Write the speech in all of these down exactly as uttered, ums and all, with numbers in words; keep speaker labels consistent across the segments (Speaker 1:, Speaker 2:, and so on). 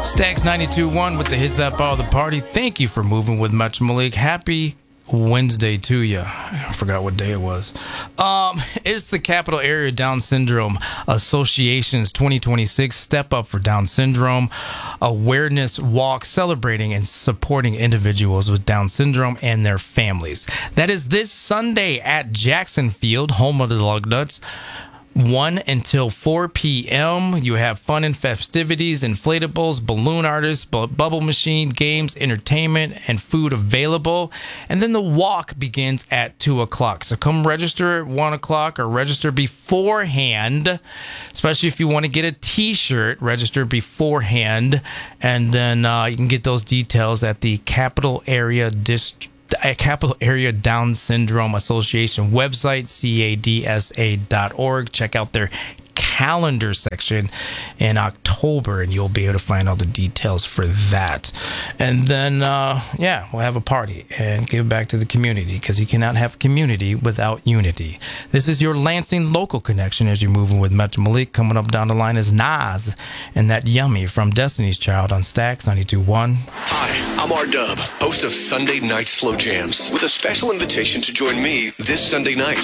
Speaker 1: Stax ninety-two point one with the hits that follow the party. Thank you for moving with Metro Malik. Happy Wednesday to you. I forgot what day it was. Um, it's the Capital Area Down Syndrome Association's twenty twenty-six Step Up for Down Syndrome Awareness Walk, celebrating and supporting individuals with Down syndrome and their families. That is this Sunday at Jackson Field, home of the Lugnuts. one until four p.m. You have fun and festivities, inflatables, balloon artists, bu- bubble machine, games, entertainment, and food available. And then the walk begins at two o'clock. So come register at one o'clock or register beforehand, especially if you want to get a t-shirt, register beforehand. And then uh, you can get those details at the Capital Area District. Capital Area Down Syndrome Association website, C A D S A dot org. Check out their calendar section in October, and you'll be able to find all the details for that. And then, uh, yeah, we'll have a party and give back to the community, because you cannot have community without unity. This is your Lansing local connection as you're moving with Metro Malik. Coming up down the line is Nas and that Yummy from Destiny's Child on Stax ninety-two point one.
Speaker 2: Hi, I'm R-Dub, host of Sunday Night Slow Jams, with a special invitation to join me this Sunday night.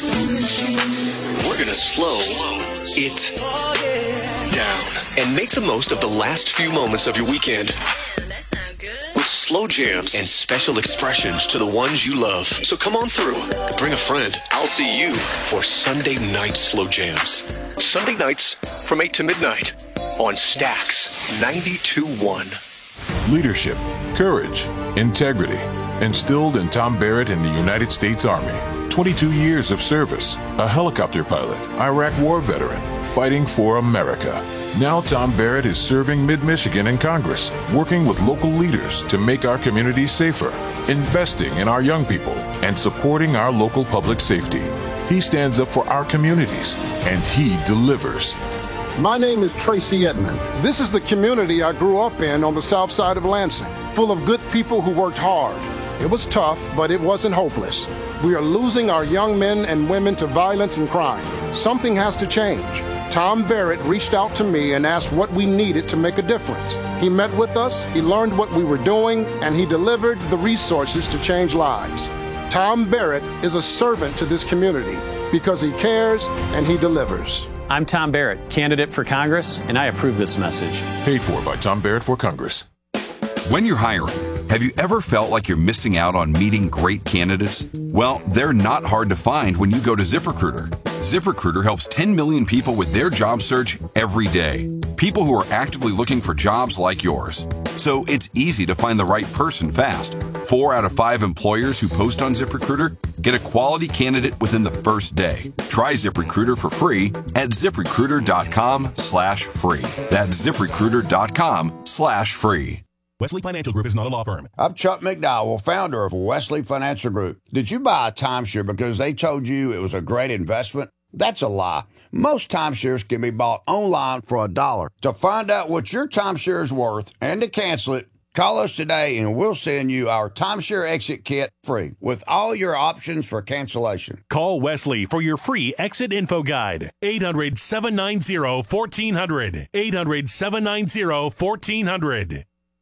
Speaker 2: We're going to slow it down and make the most of the last few moments of your weekend. With slow jams and special expressions to the ones you love. So come on through and bring a friend. I'll see you for Sunday Night Slow Jams. Sunday nights from eight to midnight on Stax ninety-two point one.
Speaker 3: Leadership, courage, integrity, instilled in Tom Barrett in the United States Army. twenty-two years of service, a helicopter pilot, Iraq war veteran, fighting for America. Now Tom Barrett is serving Mid-Michigan in Congress, working with local leaders to make our communities safer, investing in our young people, and supporting our local public safety. He stands up for our communities, and he delivers.
Speaker 4: My name is Tracy Edmond. This is the community I grew up in on the south side of Lansing, full of good people who worked hard. It was tough, but it wasn't hopeless. We are losing our young men and women to violence and crime. Something has to change. Tom Barrett reached out to me and asked what we needed to make a difference. He met with us, he learned what we were doing, and he delivered the resources to change lives. Tom Barrett is a servant to this community because he cares and he delivers.
Speaker 5: I'm Tom Barrett, candidate for Congress, and I approve this message.
Speaker 3: Paid for by Tom Barrett for Congress.
Speaker 6: When you're hiring, have you ever felt like you're missing out on meeting great candidates? Well, they're not hard to find when you go to ZipRecruiter. ZipRecruiter helps ten million people with their job search every day. People who are actively looking for jobs like yours. So it's easy to find the right person fast. Four out of five employers who post on ZipRecruiter get a quality candidate within the first day. Try ZipRecruiter for free at ZipRecruiter.com slash free. That's ZipRecruiter.com slash free.
Speaker 7: Wesley Financial Group is not a law firm.
Speaker 8: I'm Chuck McDowell, founder of Wesley Financial Group. Did you buy a timeshare because they told you it was a great investment? That's a lie. Most timeshares can be bought online for a dollar. To find out what your timeshare is worth and to cancel it, call us today and we'll send you our timeshare exit kit free with all your options for cancellation.
Speaker 7: Call Wesley for your free exit info guide. eight hundred, seven nine zero, one four zero zero. eight hundred, seven nine zero, one four zero zero.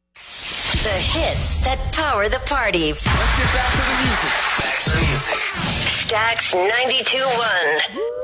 Speaker 9: The hits that power the party.
Speaker 2: Let's get back to the music.
Speaker 9: Back to the music. Stax ninety-two point one.